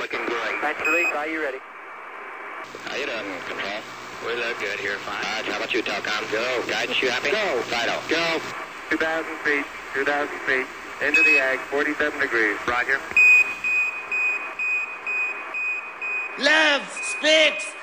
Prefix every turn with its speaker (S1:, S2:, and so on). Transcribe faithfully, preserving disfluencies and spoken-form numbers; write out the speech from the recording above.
S1: looking great.
S2: That's release. Are you ready?
S1: How you doing, Control?
S3: We look good here, fine.
S1: Roger, how about you, Telcom? Go. Guidance, you happy?
S2: Go.
S1: Fido.
S2: Go. two thousand feet, two thousand feet, into the ag, forty-seven degrees.
S1: Roger.
S4: Love speaks